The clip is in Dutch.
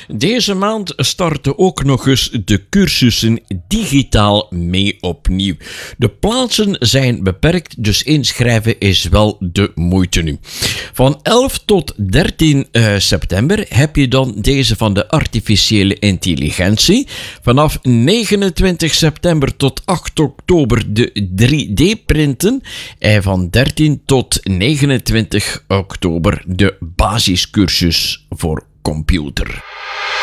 Deze maand starten ook nog eens de cursussen digitaal mee opnieuw. De plaatsen zijn beperkt, dus inschrijven is wel de moeite nu. Van 11 tot 13 september heb je dan deze van de artificiële intelligentie. Vanaf 29 september tot 8 oktober de 3D-printen. En van 13 tot 29 oktober de basiscursus voor computer.